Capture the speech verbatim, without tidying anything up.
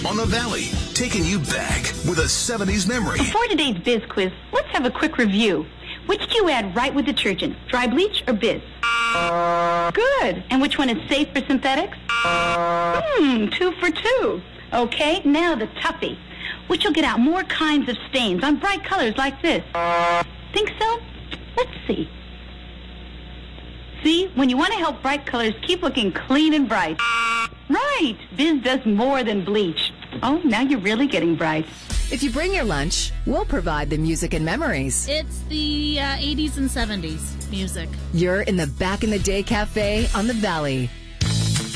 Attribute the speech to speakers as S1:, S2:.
S1: on the Valley, taking you back with a seventies memory.
S2: For today's Biz Quiz, let's have a quick review. Which do you add right with detergent, dry bleach or Biz? Good. And which one is safe for synthetics? Hmm, two for two. Okay, now the toughie. Which will get out more kinds of stains on bright colors like this? Think so? Let's see. See, when you want to help bright colors keep looking clean and bright. Right, Biz does more than bleach. Oh, now you're really getting bright.
S3: If you bring your lunch, we'll provide the music and memories.
S4: It's the uh, eighties and seventies music.
S3: You're in the Back in the Day Cafe on the Valley.